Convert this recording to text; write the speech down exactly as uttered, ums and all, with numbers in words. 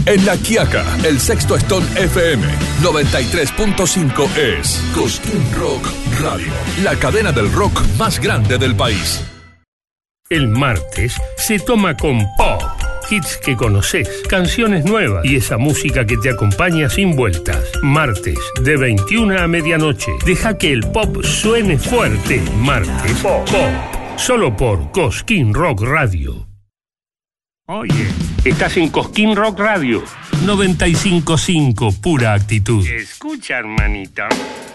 En La Quiaca, el Sexto Stone F M noventa y tres punto cinco es Cosquín Rock Radio, la cadena del rock más grande del país. El martes se toma con pop. Hits que conoces, canciones nuevas y esa música que te acompaña sin vueltas. Martes, de veintiuna a medianoche. Deja que el pop suene fuerte. Martes, pop. pop. Solo por Cosquín Rock Radio. Oye, estás en Cosquín Rock Radio. noventa y cinco punto cinco, pura actitud. Escucha, hermanita.